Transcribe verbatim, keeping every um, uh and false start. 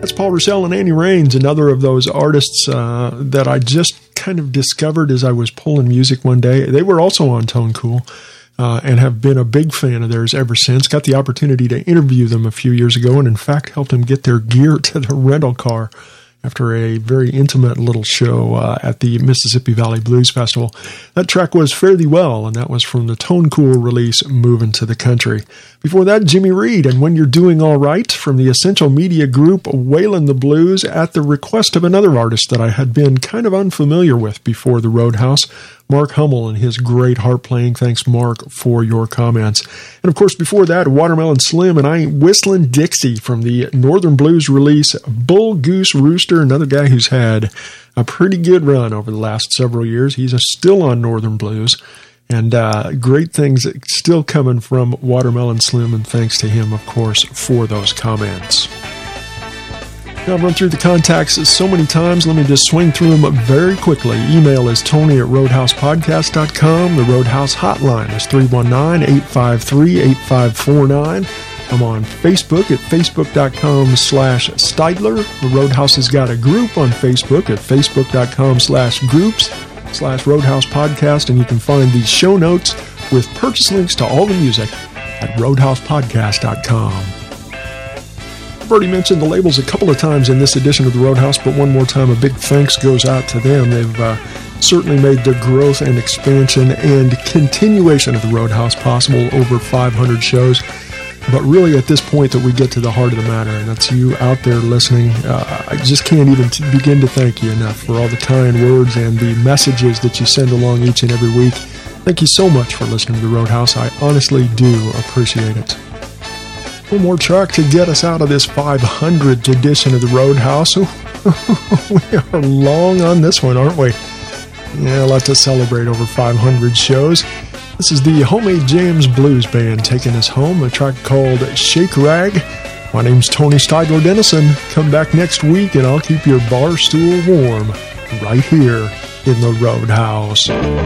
That's Paul Russell and Annie Raines, another of those artists uh, that I just kind of discovered as I was pulling music one day. They were also on Tone Cool uh, and have been a big fan of theirs ever since. Got the opportunity to interview them a few years ago and, in fact, helped them get their gear to the rental car after a very intimate little show uh, at the Mississippi Valley Blues Festival. That track was Fare Thee Well, and that was from the Tone Cool release, Moving to the Country. Before that, Jimmy Reed and When You're Doing All Right from the Essential Media Group, Wailin' the Blues, at the request of another artist that I had been kind of unfamiliar with before the Roadhouse, Mark Hummel and his great harp playing. Thanks, Mark, for your comments. And of course, before that, Watermelon Slim and I Ain't Whistling Dixie from the Northern Blues release, Bull Goose Rooster, another guy who's had a pretty good run over the last several years. He's still on Northern Blues, and uh, great things still coming from Watermelon Slim, and thanks to him, of course, for those comments. Now, I've run through the contacts so many times. Let me just swing through them very quickly. Email is Tony at roadhouse podcast dot com. The Roadhouse hotline is three one nine, eight five three, eight five four nine. I'm on Facebook at facebook.com slash Steidler. The Roadhouse has got a group on Facebook at facebook.com slash groups slash Roadhouse Podcast, and you can find the show notes with purchase links to all the music at roadhouse podcast dot com. I've already mentioned the labels a couple of times in this edition of the Roadhouse, but one more time, a big thanks goes out to them. They've uh, certainly made the growth and expansion and continuation of the Roadhouse possible, over five hundred shows. But really, at this point that we get to the heart of the matter, and that's you out there listening, uh, I just can't even t- begin to thank you enough for all the kind words and the messages that you send along each and every week. Thank you so much for listening to the Roadhouse. I honestly do appreciate it. One more track to get us out of this five hundredth edition of the Roadhouse. We are long on this one, aren't we? Yeah, a lot to celebrate over five hundred shows. This is the Homemade Jams Blues Band taking us home, a track called Shake Rag. My name's Tony Steidler Dennison. Come back next week and I'll keep your bar stool warm right here in the Roadhouse.